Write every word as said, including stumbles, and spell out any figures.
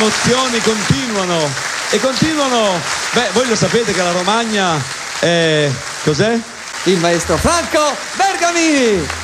emozioni continuano e continuano. Beh, voi lo sapete che la Romagna è... cos'è? Il maestro Franco Bergamini.